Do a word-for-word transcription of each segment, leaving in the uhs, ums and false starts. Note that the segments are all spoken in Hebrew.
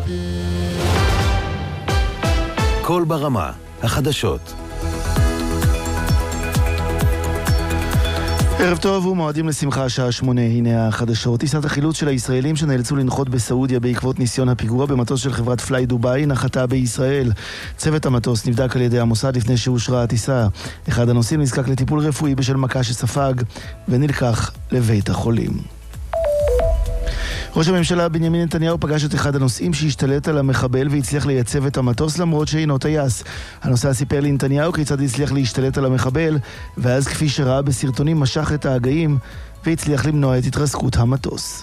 כל ברמה, החדשות. ערב טוב ומועדים לשמחה, שעה שמונה, הנה החדשות. טיסת החילוץ של הישראלים שנאלצו לנחות בסעודיה בעקבות ניסיון הפיגוע במטוס של חברת פליי דובאי נחתה בישראל. צוות המטוס נבדק על ידי המוסד לפני שאושרה הטיסה. אחד הנוסעים נזקק לטיפול רפואי בשל מכה שספג ונלקח לבית החולים. ראש הממשלה בנימין נתניהו פגש את אחד הנוסעים שהשתלט על המחבל והצליח לייצב את המטוס למרות שאינו טייס. הנוסע סיפר לנתניהו כיצד הצליח להשתלט על המחבל, ואז כפי שראה בסרטונים משך את ההגאים והצליח למנוע את התרסקות המטוס.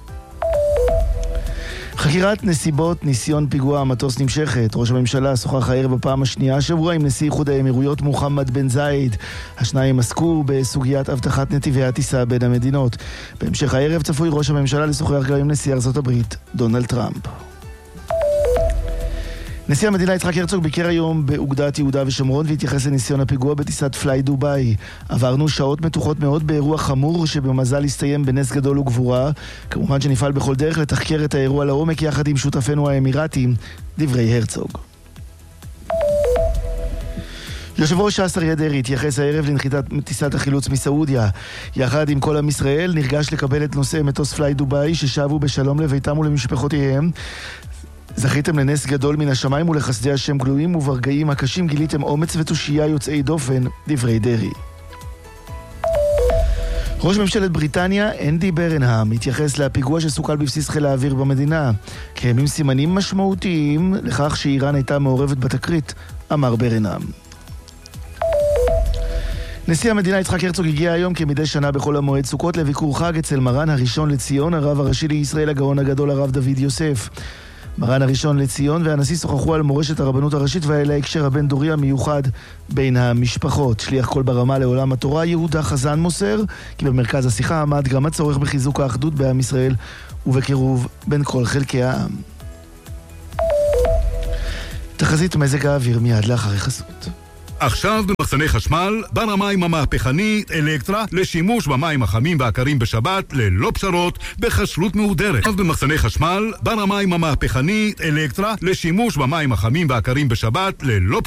חקירת נסיבות ניסיון פיגוע המטוס נמשכת. ראש הממשלה שוחח הערב בפעם השנייה השבוע עם נשיא איחוד האמירויות מוחמד בן זאיד. השניים עסקו בסוגיית הבטחת נתיבי הטיסה בין המדינות. בהמשך הערב צפוי ראש הממשלה לשוחח גם עם נשיא ארצות הברית דונלד טראמפ. נשיא המדינה יצחק הרצוג ביקר היום באוגדת יהודה ושומרון והתייחס לניסיון הפיגוע בטיסת פליי דובאי. עברנו שעות מתוחות מאוד באירוע חמור שבמזל הסתיים בנס גדול וגבורה. כמובן שנפעל בכל דרך לתחקר את האירוע לעומק יחד עם שותפינו האמירתים, דברי הרצוג. יושב ראש ש"ס אריה דרעי התייחס הערב לנחיתת טיסת החילוץ מסעודיה. יחד עם כל עם ישראל נרגש לקבל את נושאי מטוס פליי דובאי ששבו בשלום לביתם ולמשפחותיהם. זכיתם לנס גדול מן השמיים ולחסדי השם גלויים, וברגעים הקשים גיליתם אומץ ותושייה יוצאי דופן, דברי דרעי. ראש ממשלת בריטניה, אנדי ברנהאם, התייחס לפיגוע שסוכל בבסיס חיל האוויר במדינה. קיימים סימנים משמעותיים לכך שאיראן הייתה מעורבת בתקרית, אמר ברנהאם. נשיא המדינה יצחק הרצוג הגיע היום כמדי שנה בחול המועד סוכות לביקור חג אצל מרן הראשון לציון, הרב הראשי לישראל הגאון הגדול הרב דוד יוסף. מרן הראשון לציון והנשיא שוחחו על מורשת הרבנות הראשית ועל ההקשר הבין דורי המיוחד בין המשפחות. שליח כל ברמה לעולם התורה יהודה חזן מוסר כי במרכז השיחה עמד גם הצורך בחיזוק האחדות בעם ישראל ובקירוב בין כל חלקי העם. תחזית מזג האוויר מיד לאחרי חסות. עכשיו במחסני חשמל, בר המים המהפכנית אלקטרה לשימוש במים החמים והקרים בשבת ללא פשרות בחשלות מהודרת. עכשיו במחסני חשמל, בר המים המהפכנית אלקטרה לשימוש במים החמים והקרים בשבת ללא פשרות.